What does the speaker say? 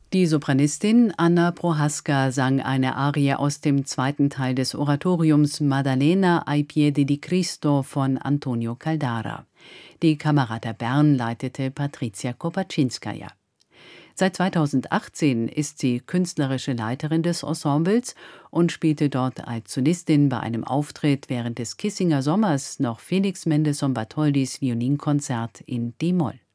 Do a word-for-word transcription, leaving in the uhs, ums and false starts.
Die Sopranistin Anna Prohaska sang eine Arie aus dem zweiten Teil des Oratoriums Maddalena ai piedi di Cristo von Antonio Caldara. Die Camerata Bern leitete Patricia Kopaczynskaja. Seit zweitausendachtzehn ist sie künstlerische Leiterin des Ensembles und spielte dort als Solistin bei einem Auftritt während des Kissinger Sommers noch Felix Mendelssohn Bartholdys Violinkonzert in d-Moll.